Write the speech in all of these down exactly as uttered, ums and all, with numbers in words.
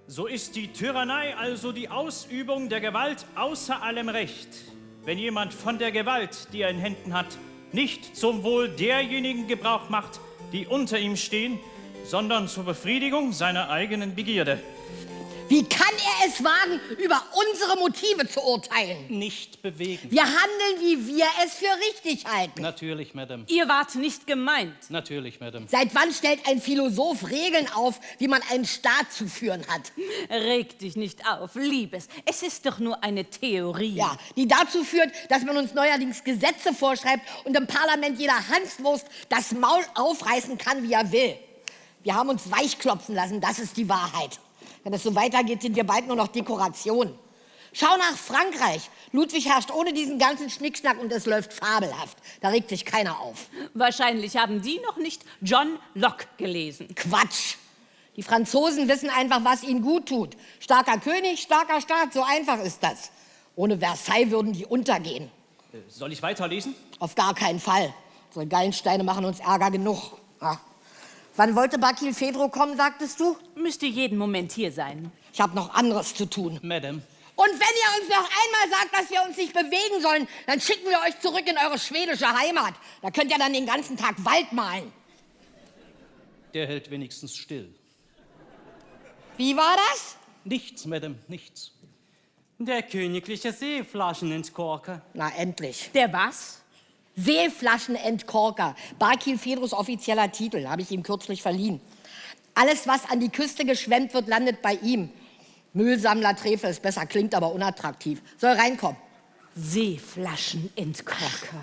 So ist die Tyrannei, also die Ausübung der Gewalt, außer allem Recht, wenn jemand von der Gewalt, die er in Händen hat, nicht zum Wohl derjenigen Gebrauch macht, die unter ihm stehen, sondern zur Befriedigung seiner eigenen Begierde. Wie kann er es wagen, über unsere Motive zu urteilen? Nicht bewegen. Wir handeln, wie wir es für richtig halten. Natürlich, Madame. Ihr wart nicht gemeint. Natürlich, Madame. Seit wann stellt ein Philosoph Regeln auf, wie man einen Staat zu führen hat? Reg dich nicht auf, Liebes. Es ist doch nur eine Theorie. Ja, die dazu führt, dass man uns neuerdings Gesetze vorschreibt und im Parlament jeder Hanswurst das Maul aufreißen kann, wie er will. Wir haben uns weichklopfen lassen, das ist die Wahrheit. Wenn es so weitergeht, sind wir bald nur noch Dekoration. Schau nach Frankreich. Ludwig herrscht ohne diesen ganzen Schnickschnack und es läuft fabelhaft. Da regt sich keiner auf. Wahrscheinlich haben die noch nicht John Locke gelesen. Quatsch. Die Franzosen wissen einfach, was ihnen gut tut. Starker König, starker Staat, so einfach ist das. Ohne Versailles würden die untergehen. Soll ich weiterlesen? Auf gar keinen Fall. So Gallensteine machen uns Ärger genug. Ach. Wann wollte Barkilphedro kommen, sagtest du? Müsste jeden Moment hier sein. Ich habe noch anderes zu tun. Madame. Und wenn ihr uns noch einmal sagt, dass wir uns nicht bewegen sollen, dann schicken wir euch zurück in eure schwedische Heimat. Da könnt ihr dann den ganzen Tag Wald malen. Der hält wenigstens still. Wie war das? Nichts, Madame, nichts. Der königliche Seeflaschenentkorker. Na, endlich. Der was? Seeflaschenentkorker. Barkilphedros offizieller Titel, habe ich ihm kürzlich verliehen. Alles, was an die Küste geschwemmt wird, landet bei ihm. Müllsammler Trefe ist besser, klingt aber unattraktiv. Soll reinkommen. Seeflaschenentkorker.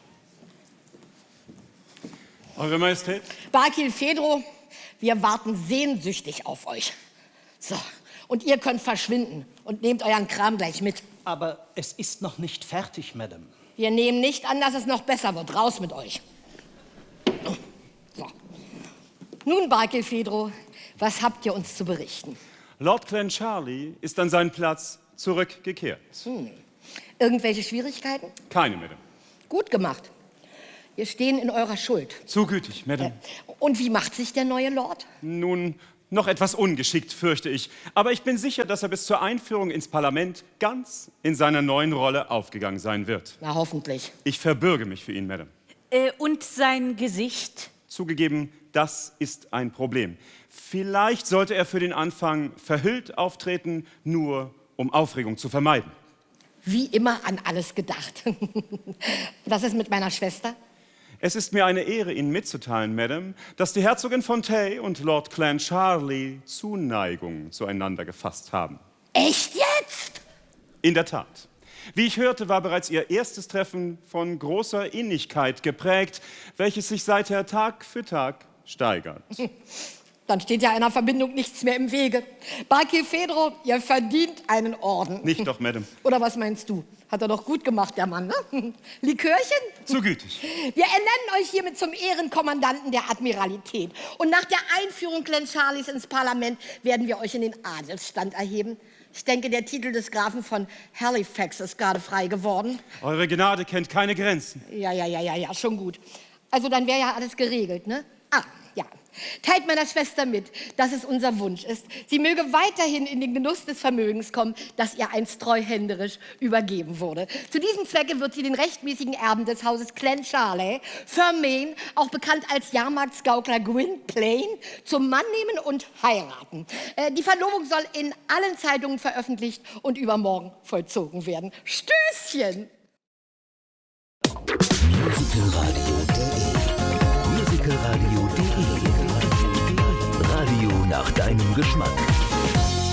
Eure Majestät? Barkilphedro, wir warten sehnsüchtig auf euch. So, und ihr könnt verschwinden und nehmt euren Kram gleich mit. Aber es ist noch nicht fertig, Madame. Wir nehmen nicht an, dass es noch besser wird. Raus mit euch. So. Nun, Barkilphedro, was habt ihr uns zu berichten? Lord Clancharlie ist an seinen Platz zurückgekehrt. Hm. Irgendwelche Schwierigkeiten? Keine, Madame. Gut gemacht. Wir stehen in eurer Schuld. Zu gütig, Madame. Äh, und wie macht sich der neue Lord? Nun, noch etwas ungeschickt, fürchte ich. Aber ich bin sicher, dass er bis zur Einführung ins Parlament ganz in seiner neuen Rolle aufgegangen sein wird. Na, hoffentlich. Ich verbürge mich für ihn, Madame. Äh, und sein Gesicht? Zugegeben, das ist ein Problem. Vielleicht sollte er für den Anfang verhüllt auftreten, nur um Aufregung zu vermeiden. Wie immer an alles gedacht. Was ist mit meiner Schwester? Es ist mir eine Ehre, Ihnen mitzuteilen, Madame, dass die Herzogin von Tay und Lord Clancharlie Zuneigung zueinander gefasst haben. Echt jetzt? In der Tat. Wie ich hörte, war bereits ihr erstes Treffen von großer Innigkeit geprägt, welches sich seither Tag für Tag steigert. Dann steht ja einer Verbindung nichts mehr im Wege. Barkilphedro, ihr verdient einen Orden. Nicht doch, Madame. Oder was meinst du? Hat er doch gut gemacht, der Mann, ne? Likörchen? Zu gütig. Wir ernennen euch hiermit zum Ehrenkommandanten der Admiralität. Und nach der Einführung Clancharlies ins Parlament werden wir euch in den Adelsstand erheben. Ich denke, der Titel des Grafen von Halifax ist gerade frei geworden. Eure Gnade kennt keine Grenzen. Ja, ja, ja, ja, ja, schon gut. Also dann wäre ja alles geregelt, ne? Ah, ja. Teilt meiner Schwester mit, dass es unser Wunsch ist. Sie möge weiterhin in den Genuss des Vermögens kommen, das ihr einst treuhänderisch übergeben wurde. Zu diesem Zwecke wird sie den rechtmäßigen Erben des Hauses Clancharlie, Fermain, auch bekannt als Jahrmarktsgaukler Gwynplaine, zum Mann nehmen und heiraten. Äh, die Verlobung soll in allen Zeitungen veröffentlicht und übermorgen vollzogen werden. Stößchen! Musicalradio.de Musicalradio.de Radio nach deinem Geschmack.